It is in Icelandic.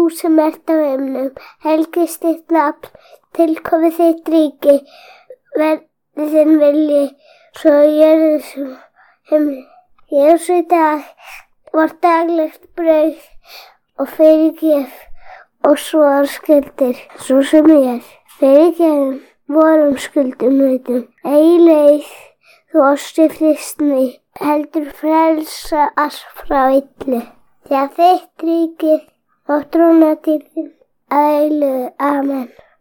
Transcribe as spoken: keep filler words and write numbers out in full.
sem ert á himnum, helgist þitt nafn, tilkomi þitt ríki, verði þinn vilji, svo gjörðu sem himni. Ég svo í dag vort daglegt brauð og fyrirgef og svo skuldir, svo sem ég er. Fyrirgefum vorum skuldum veitum, ei leið þú oss í frystni, heldur frelsa allt frá illu. Því að þitt ríki og trúna til þín að eilífu. Amen.